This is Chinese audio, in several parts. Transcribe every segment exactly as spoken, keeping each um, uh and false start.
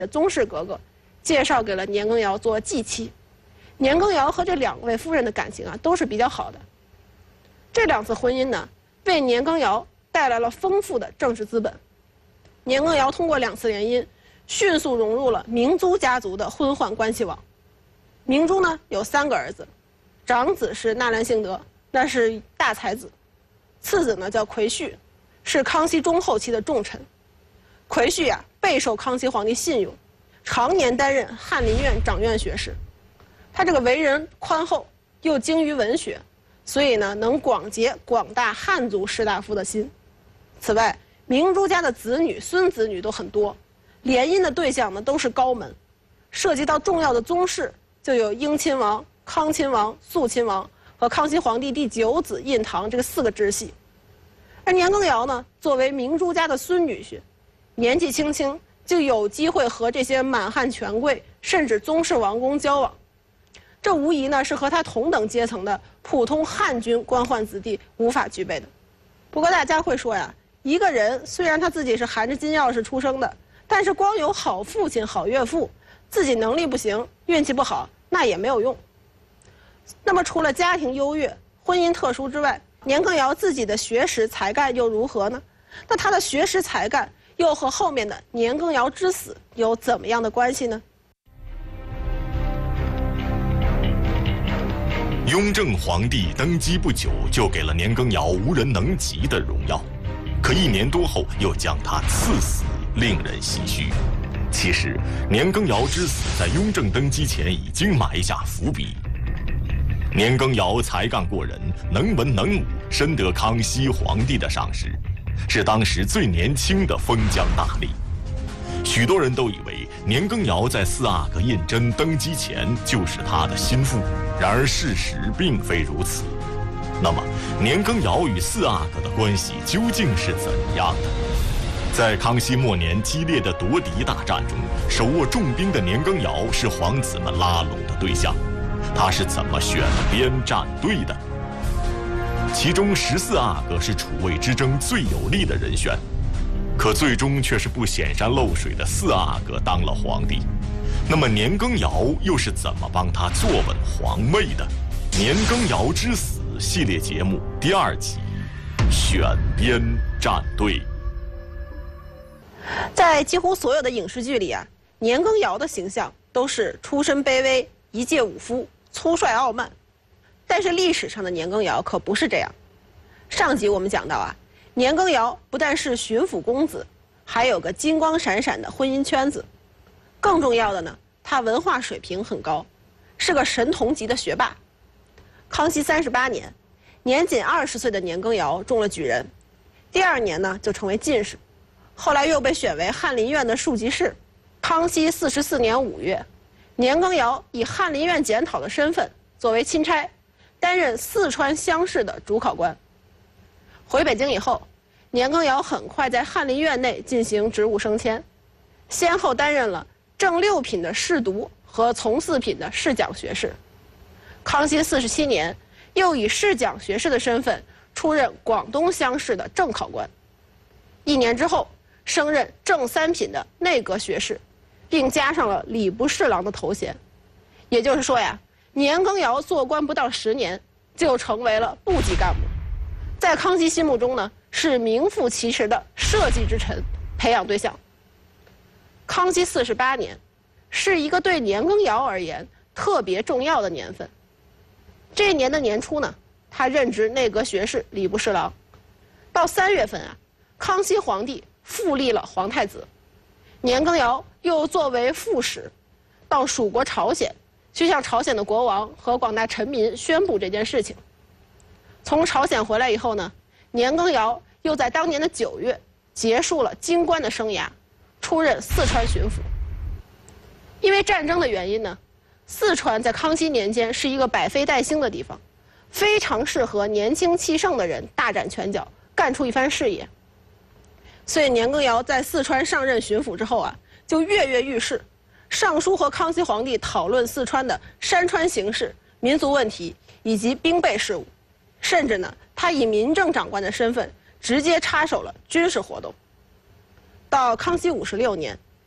的宗室格格，介绍给了年羹尧做继妻。年羹尧和这两位夫人的感情啊都是比较好的。这两次婚姻呢，为年羹尧带来了丰富的政治资本。年羹尧通过两次联姻，迅速融入了明珠家族的婚宦关系网。明珠呢有三个儿子，长子是纳兰性德，那是大才子；次子呢叫魁婿，是康熙中后期的重臣。魁婿啊备受康熙皇帝信用，常年担任翰林院掌院学士。他这个为人宽厚，又精于文学，所以呢能广结广大汉族士大夫的心。此外，明珠家的子女、孙子女都很多，联姻的对象呢都是高门，涉及到重要的宗室，就有英亲王、康亲王、肃亲王和康熙皇帝第九子胤堂这个四个支系。而年羹尧呢，作为明珠家的孙女婿，年纪轻轻就有机会和这些满汉权贵甚至宗室王公交往，这无疑呢是和他同等阶层的普通汉军官宦子弟无法具备的。不过大家会说呀，一个人虽然他自己是含着金钥匙出生的，但是光有好父亲、好岳父，自己能力不行、运气不好，那也没有用。那么除了家庭优越、婚姻特殊之外，年羹尧自己的学识才干又如何呢？那他的学识才干又和后面的年羹尧之死有怎么样的关系呢？ 雍正皇帝登基不久，就给了年羹尧无人能及的荣耀，可一年多后又将他赐死，令人唏嘘。其实，年羹尧之死在雍正登基前已经埋下伏笔。年羹尧才干过人，能文能武，深得康熙皇帝的赏识，是当时最年轻的封疆大吏。许多人都以为年羹尧在四阿哥胤禛登基前就是他的心腹，然而事实并非如此。那么，年羹尧与四阿哥的关系究竟是怎样的？在康熙末年激烈的夺嫡大战中，手握重兵的年羹尧是皇子们拉拢的对象。他是怎么选边站队的？其中十四阿哥是储位之争最有力的人选，可最终却是不显山露水的四阿哥当了皇帝。那么年羹尧又是怎么帮他坐稳皇位的？年羹尧之死系列节目第二集，选边站队。 在几乎所有的影视剧里啊，年羹尧的形象都是出身卑微、一介武夫、粗率傲慢。但是历史上的年羹尧可不是这样。上集我们讲到啊，年羹尧不但是巡抚公子，还有个金光闪闪的婚姻圈子。更重要的呢，他文化水平很高，是个神童级的学霸。康熙三十八年，年仅二十岁的年羹尧中了举人，第二年呢就成为进士，后来又被选为翰林院的庶吉士。康熙四十四年五月，年羹尧以翰林院检讨的身份作为钦差，担任四川乡试的主考官。回北京以后，年羹尧很快在翰林院内进行职务升迁，先后担任了正六品的侍读和从四品的侍讲学士。康熙四十七年，又以侍讲学士的身份出任广东乡试的正考官。一年之后，升任正三品的内阁学士，并加上了礼部侍郎的头衔。也就是说呀，年羹尧做官不到十年，就成为了部级干部。在康熙心目中呢，是名副其实的社稷之臣培养对象。康熙四十八年，是一个对年羹尧而言特别重要的年份。这一年的年初呢，他任职内阁学士、礼部侍郎。到三月份啊，康熙皇帝复立了皇太子，年羹尧又作为副使，到蜀国朝鲜去向朝鲜的国王和广大臣民宣布这件事情。从朝鲜回来以后呢，年羹尧又在当年的九月结束了京官的生涯，出任四川巡抚。因为战争的原因呢，四川在康熙年间是一个百废待兴的地方，非常适合年轻气盛的人大展拳脚，干出一番事业。所以年羹尧在四川上任巡抚之后啊，就跃跃欲试，上书和康熙皇帝讨论四川的山川形势、民族问题以及兵备事务，甚至呢，他以民政长官的身份直接插手了军事活动。到康熙五十六年，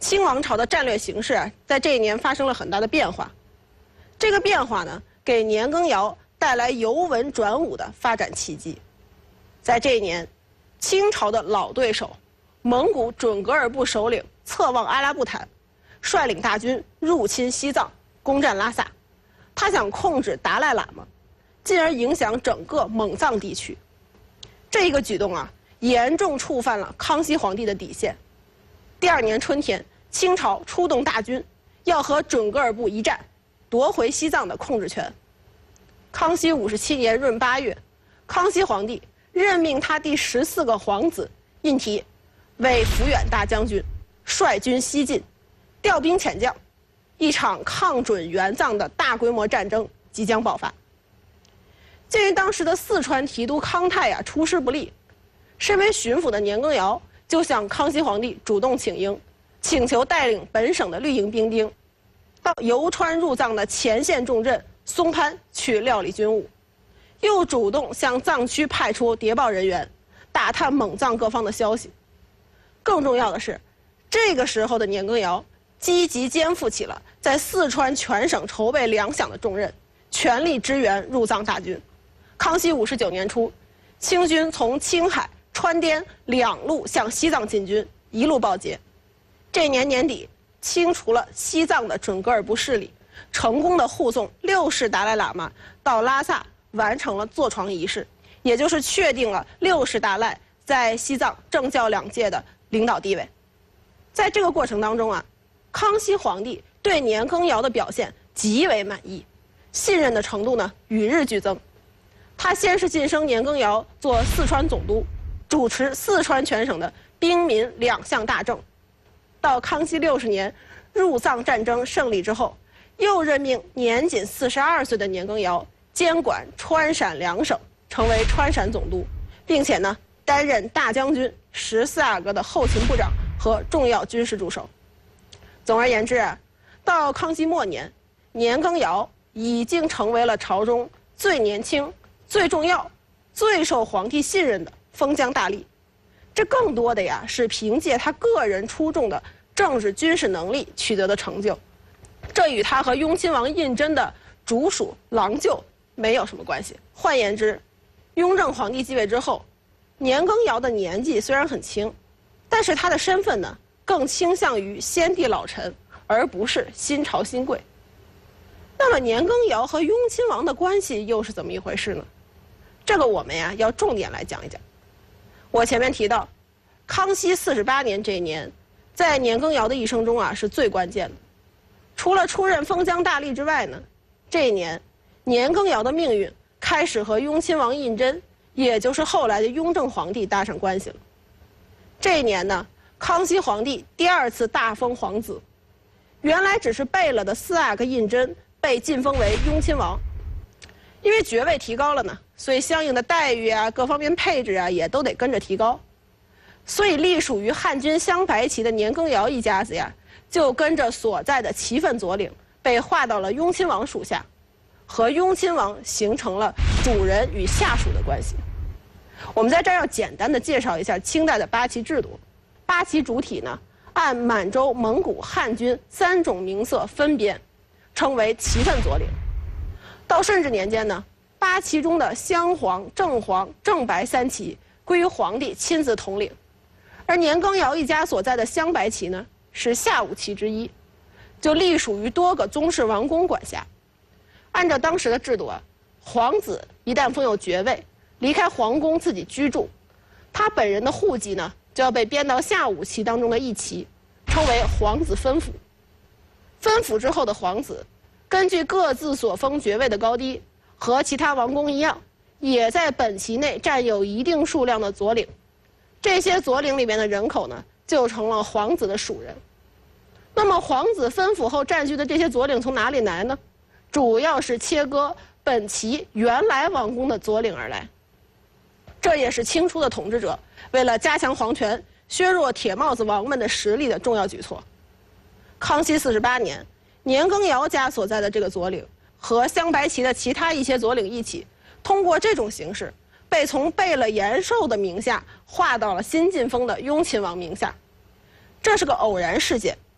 清王朝的战略形势啊，在这一年发生了很大的变化。这个变化呢，给年羹尧带来由文转武的发展契机。在这一年，清朝的老对手蒙古准噶尔部首领策妄阿拉布坦率领大军入侵西藏，攻占拉萨。他想控制达赖喇嘛，进而影响整个蒙藏地区。这一个举动啊，严重触犯了康熙皇帝的底线。第二年春天，清朝出动大军，要和准噶尔部一战，夺回西藏的控制权。康熙五十七年闰八月，康熙皇帝任命他第十四个皇子胤禔为抚远大将军，率军西进，调兵遣将，一场抗准援藏的大规模战争即将爆发。鉴于当时的四川提督康泰啊出师不利，身为巡抚的年羹尧就向康熙皇帝主动请缨，请求带领本省的绿营兵丁到游川入藏的前线重镇松潘去料理军务，又主动向藏区派出谍报人员，打探蒙藏各方的消息。更重要的是，这个时候的年羹尧积极肩负起了在四川全省筹备粮饷的重任，全力支援入藏大军。康熙五十九年初，清军从青海、川滇两路向西藏进军，一路报捷。这年年底，清除了西藏的准噶尔部势力，成功的护送六世达赖喇嘛到拉萨，完成了坐床仪式，也就是确定了六世达赖在西藏政教两界的领导地位。在这个过程当中啊，康熙皇帝对年羹尧的表现极为满意，信任的程度呢与日俱增。他先是晋升年羹尧做四川总督，主持四川全省的兵民两项大政。到康熙六十年入藏战争胜利之后，又任命年仅四十二岁的年羹尧监管川陕两省，成为川陕总督，并且呢担任大将军、十四阿哥的后勤部长和重要军事助手。总而言之啊，到康熙末年，年羹尧已经成为了朝中最年轻、最重要、最受皇帝信任的封疆大吏。这更多的呀是凭借他个人出众的政治军事能力取得的成就，这与他和雍亲王胤禛的主属郎舅没有什么关系。换言之，雍正皇帝继位之后，年羹尧的年纪虽然很轻，但是他的身份呢更倾向于先帝老臣，而不是新朝新贵。那么年羹尧和雍亲王的关系又是怎么一回事呢？这个我们呀要重点来讲一讲。我前面提到，康熙四十八年这一年，在年羹尧的一生中啊是最关键的。除了出任封疆大吏之外呢，这一年年羹尧的命运开始和雍亲王胤禛，也就是后来的雍正皇帝搭上关系了。这一年呢，康熙皇帝第二次大封皇子，原来只是贝勒的四阿哥胤禛被晋封为雍亲王。因为爵位提高了呢，所以相应的待遇啊、各方面配置啊也都得跟着提高。所以隶属于汉军镶白旗的年羹尧一家子呀，就跟着所在的旗分左领被划到了雍亲王属下，和雍亲王形成了主人与下属的关系。我们在这儿要简单的介绍一下清代的八旗制度。八旗主体呢，按满洲、蒙古、汉军三种名色分编，称为旗分左领。到顺治年间呢，八旗中的镶黄、正黄、正白三旗归于皇帝亲自统领，而年羹尧一家所在的镶白旗呢，是下五旗之一，就隶属于多个宗室王公管辖。按照当时的制度啊，皇子一旦封有爵位，离开皇宫自己居住，他本人的户籍呢就要被编到下五旗当中的一旗，称为皇子分府。分府之后的皇子，根据各自所封爵位的高低，和其他王公一样，也在本旗内占有一定数量的左领。这些左领里面的人口呢，就成了皇子的属人。那么皇子分府后占据的这些左领从哪里来呢？主要是切割本旗原来王公的左领而来。这也是清初的统治者为了加强皇权、削弱铁帽子王们的实力的重要举措。康熙四十八年，年羹尧家所在的这个左领和镶白旗的其他一些左领一起，通过这种形式被从贝勒延寿的名下划到了新晋封的雍亲王名下。这是个偶然事件，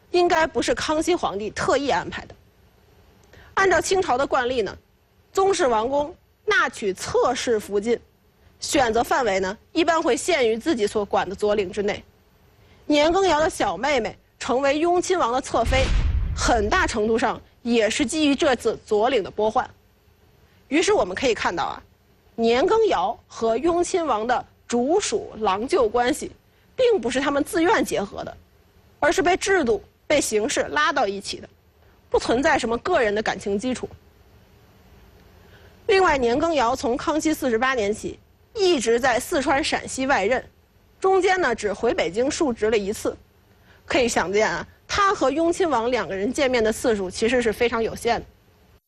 应该不是康熙皇帝特意安排的。按照清朝的惯例呢，宗室王公纳取侧室福晋，选择范围呢一般会限于自己所管的左领之内。年羹尧的小妹妹成为雍亲王的侧妃，很大程度上也是基于这次左领的拨换。于是我们可以看到啊，年羹尧和雍亲王的主属郎舅关系，并不是他们自愿结合的，而是被制度、被形势拉到一起的，不存在什么个人的感情基础。另外，年羹尧从康熙四十八年起一直在四川、陕西外任，中间呢只回北京述职了一次。可以想见啊，他和雍亲王两个人见面的次数其实是非常有限的。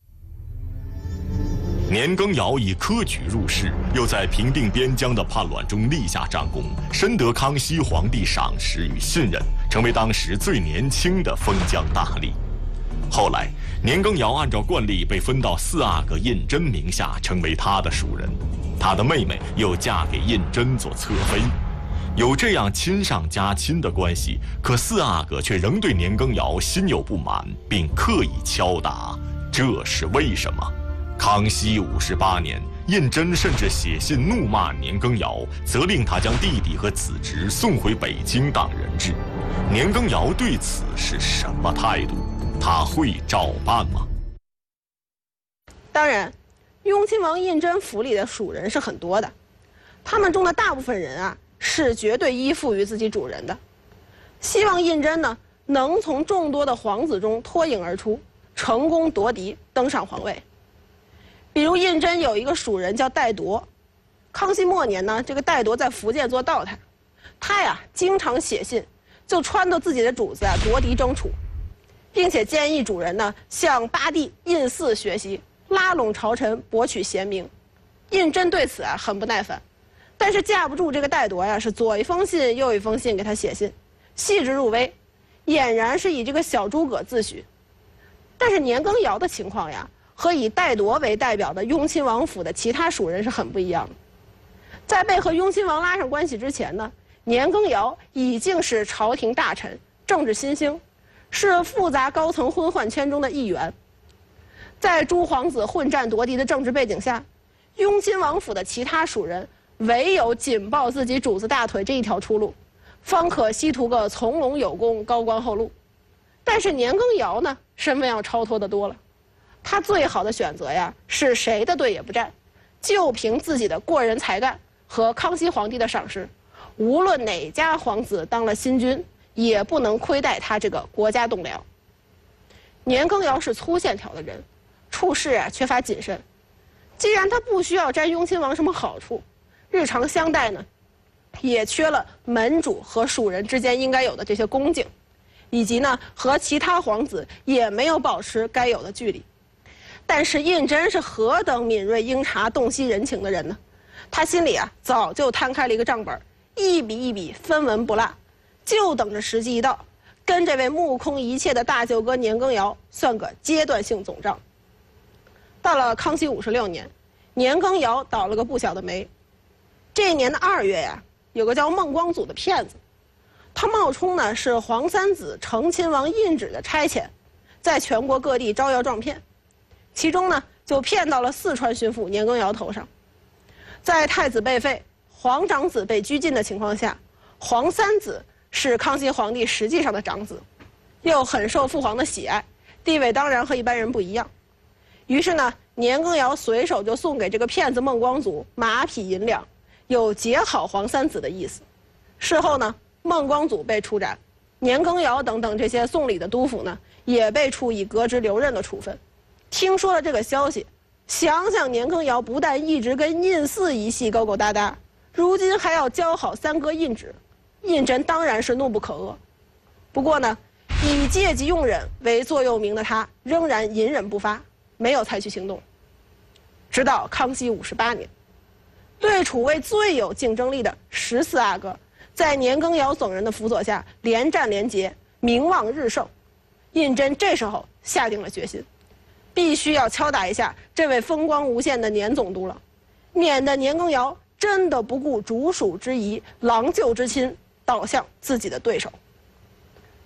年羹尧以科举入仕，又在平定边疆的叛乱中立下战功，深得康熙皇帝赏识与信任，成为当时最年轻的封疆大吏。后来，年羹尧按照惯例被分到四阿哥胤禛名下，成为他的属人。他的妹妹又嫁给胤禛做侧妃，有这样亲上加亲的关系，可四阿哥却仍对年羹尧心有不满，并刻意敲打，这是为什么？康熙五十八年，胤禛甚至写信怒骂年羹尧，责令他将弟弟和子侄送回北京当人质。年羹尧对此是什么态度？他会照办吗？ 当然，雍亲王胤禛府里的属人是很多的，他们中的大部分人啊是绝对依附于自己主人的，希望胤禛呢能从众多的皇子中脱颖而出，成功夺嫡，登上皇位。比如胤禛有一个属人叫戴铎，康熙末年呢，这个戴铎在福建做道台，他呀经常写信，就撺掇自己的主子啊夺嫡争储，并且建议主人呢向八弟胤祀学习，拉拢朝臣，博取贤名。胤禛对此啊很不耐烦，但是架不住这个戴铎呀是左一封信右一封信给他写信，细致入微，俨然是以这个小诸葛自诩。但是年羹尧的情况呀，和以戴铎为代表的雍亲王府的其他属人是很不一样的。在被和雍亲王拉上关系之前呢，年羹尧已经是朝廷大臣，政治新星，是复杂高层昏宦圈中的一员。在诸皇子混战夺嫡的政治背景下，雍亲王府的其他属人唯有紧抱自己主子大腿这一条出路，方可希图个从龙有功、高官厚禄。但是年羹尧呢，身份要超脱得多了。他最好的选择呀，是谁的队也不站，就凭自己的过人才干和康熙皇帝的赏识，无论哪家皇子当了新君，也不能亏待他这个国家栋梁。年羹尧是粗线条的人，处事啊缺乏谨慎。既然他不需要沾雍亲王什么好处，日常相待呢，也缺了门主和属人之间应该有的这些恭敬，以及呢和其他皇子也没有保持该有的距离。但是胤禛是何等敏锐英察、洞悉人情的人呢？他心里啊早就摊开了一个账本，一笔一笔分文不落，就等着时机一到，跟这位目空一切的大舅哥年羹尧算个阶段性总账。到了康熙五十六年，年羹尧倒了个不小的霉。这一年的二月呀，有个叫孟光祖的骗子，他冒充呢是皇三子承亲王胤祉的差遣，在全国各地招摇撞骗。其中呢，就骗到了四川巡抚年羹尧头上。在太子被废、皇长子被拘禁的情况下，皇三子是康熙皇帝实际上的长子，又很受父皇的喜爱，地位当然和一般人不一样。于是呢，年羹尧随手就送给这个骗子孟光祖马匹银两，有结好皇三子的意思。事后呢，孟光祖被处斩，年羹尧等等这些送礼的督府呢，也被处以革职留任的处分。听说了这个消息，想想年羹尧不但一直跟胤祀一系勾勾搭搭，如今还要交好三哥胤祉，胤禛当然是怒不可遏。不过呢，以戒急用忍为座右铭的他，仍然隐忍不发，没有采取行动。直到康熙五十八年，对楚卫最有竞争力的十四阿哥，在年羹尧等人的辅佐下连战连捷，名望日盛。胤禛这时候下定了决心，必须要敲打一下这位风光无限的年总督了，免得年羹尧真的不顾主属之谊、郎舅之亲，倒向自己的对手。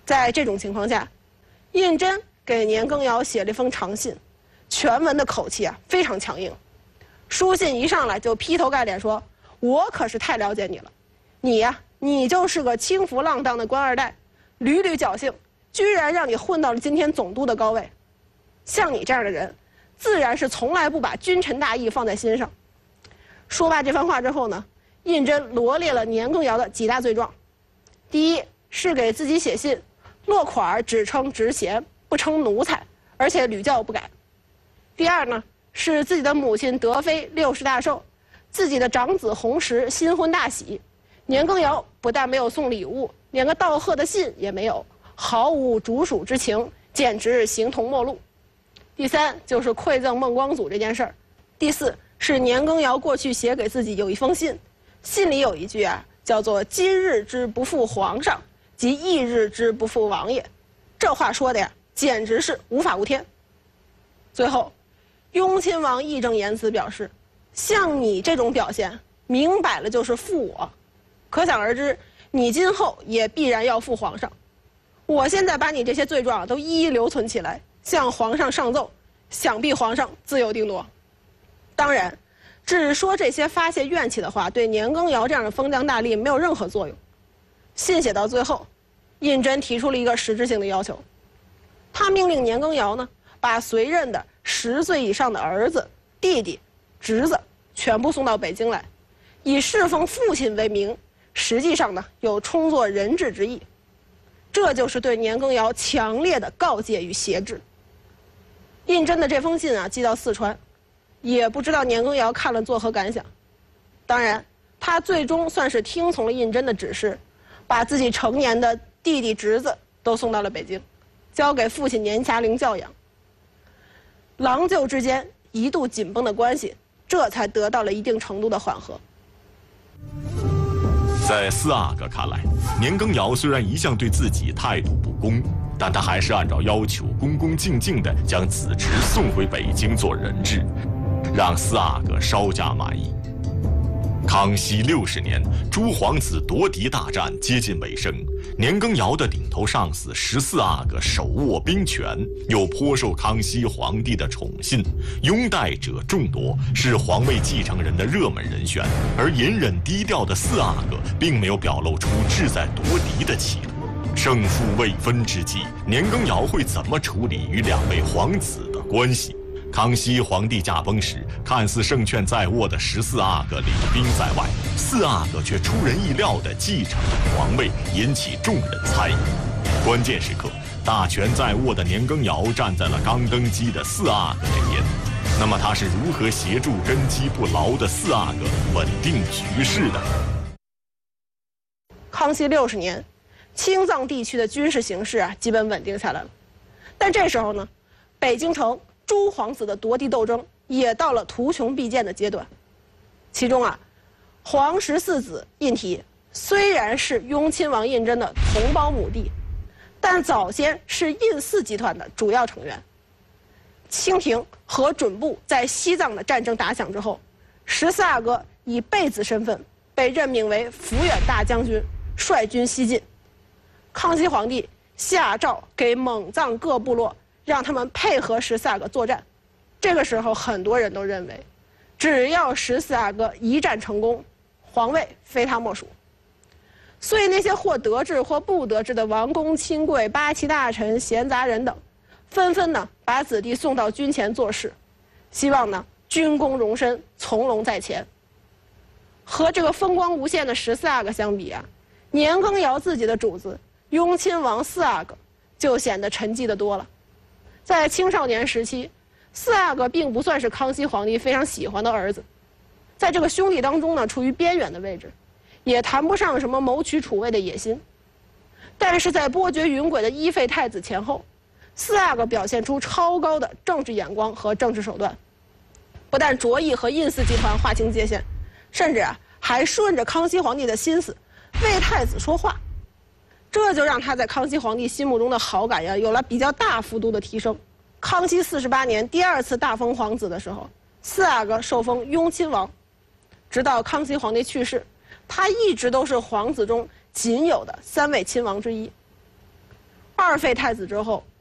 在这种情况下，胤禛给年羹尧写了一封长信，全文的口气啊非常强硬。书信一上来就劈头盖脸说：“我可是太了解你了，你呀、啊，你就是个轻浮浪荡的官二代，屡屡侥幸，居然让你混到了今天总督的高位。像你这样的人，自然是从来不把君臣大义放在心上。”说罢这番话之后呢，胤禛罗列了年羹尧的几大罪状。第一是给自己写信，落款只称职衔，不称奴才，而且屡教不改。第二呢，是自己的母亲德妃六十大寿，自己的长子弘时新婚大喜，年羹尧不但没有送礼物，连个道贺的信也没有，毫无主属之情，简直形同陌路。第三就是馈赠孟光祖这件事儿。第四是年羹尧过去写给自己有一封信，信里有一句啊，叫做“今日之不负皇上，即翌日之不负王爷”，这话说的呀，简直是无法无天。最后，雍亲王义正言辞表示，像你这种表现，明摆了就是负我，可想而知，你今后也必然要负皇上。我现在把你这些罪状都一一留存起来，向皇上上奏，想必皇上自有定夺。当然，只说这些发泄怨气的话，对年羹尧这样的封疆大吏没有任何作用。信写到最后，胤禛提出了一个实质性的要求，他命令年羹尧呢，把随任的十岁以上的儿子、弟弟、侄子全部送到北京来，以侍奉父亲为名，实际上呢有充作人质之意。这就是对年羹尧强烈的告诫与挟制。胤禛的这封信啊寄到四川，也不知道年羹尧看了作何感想。当然，他最终算是听从了胤禛的指示，把自己成年的弟弟侄子都送到了北京，交给父亲年霞龄教养。郎舅之间一度紧绷的关系，这才得到了一定程度的缓和。 在四阿哥看来，年羹尧虽然一向对自己态度不公，但他还是按照要求恭恭敬敬地将子侄送回北京做人质，让四阿哥稍加满意。康熙六十年，诸皇子夺嫡大战接近尾声，年羹尧的顶头上司十四阿哥手握兵权，又颇受康熙皇帝的宠信，拥戴者众多，是皇位继承人的热门人选。而隐忍低调的四阿哥并没有表露出志在夺嫡的企图。胜负未分之际，年羹尧会怎么处理与两位皇子的关系？康熙皇帝驾崩时，看似胜券在握的十四阿哥领兵在外，四阿哥却出人意料地继承了皇位，引起众人猜疑。关键时刻，大权在握的年羹尧站在了刚登基的四阿哥这边。那么他是如何协助根基不牢的四阿哥稳定局势的？ 康熙六十年，青藏地区的军事形势啊，基本稳定下来了。但这时候呢，北京城诸皇子的夺嫡斗争也到了图穷匕见的阶段。其中啊，皇十四子胤禔虽然是雍亲王胤禛的同胞母弟，但早先是胤四集团的主要成员。清廷和准部在西藏的战争打响之后，十四阿哥以备子身份被任命为抚远大将军，率军西进。康熙皇帝下诏给蒙藏各部落，让他们配合十四阿哥作战。这个时候，很多人都认为，只要十四阿哥一战成功，皇位非他莫属。所以那些或得志或不得志的王公亲贵、八旗大臣、闲杂人等，纷纷呢把子弟送到军前做事，希望呢军功荣身，从龙在前。和这个风光无限的十四阿哥相比啊，年羹尧自己的主子雍亲王四阿哥就显得沉寂得多了。在青少年时期，四阿哥并不算是康熙皇帝非常喜欢的儿子，在这个兄弟当中呢，处于边缘的位置，也谈不上什么谋取储位的野心。但是在波谲云诡的一废太子前后，四阿哥表现出超高的政治眼光和政治手段，不但着意和胤四集团划清界限，甚至啊还顺着康熙皇帝的心思为太子说话。这就让他在康熙皇帝心目中的好感呀有了比较大幅度的提升。康熙四十八年第二次大封皇子的时候，四阿哥受封雍亲王，直到康熙皇帝去世，他一直都是皇子中仅有的三位亲王之一。 二废太子之后，